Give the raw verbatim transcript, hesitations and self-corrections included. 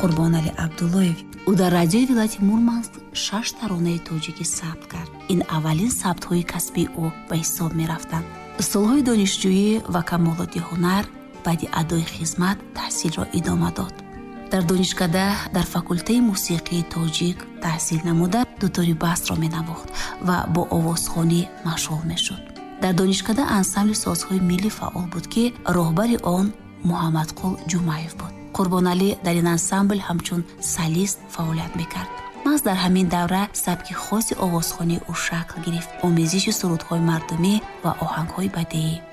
Қурбонали Абдуллоев. ӯ дар радиои вилояти Мурманск шаш таронаи тоҷикӣ сабт кард. ин аввалин сабтҳои касбии ӯ ба ҳисоб мерафтанд. солҳои донишҷӯӣ ва камолоти ҳунар баъди адои хизмат таҳсилро идома дод. дар донишкада дар факултаи мусиқии тоҷик таҳсил намуда дутори басро менавохт ва бо овозхонӣ машғул мешуд. дар донишкада ансамбли созҳои миллӣ фаъол буд ки роҳбари он Муҳаммадқул Ҷумаев буд. Қурбоналӣ дар ин ансамбл ҳамчун солист фаъолият мекард. маҳз дар ҳамин давра сабки хоси овозхонии ӯ шакл гирифт. омезиши сурудҳои мардумӣ ва оҳангҳои бадеӣ.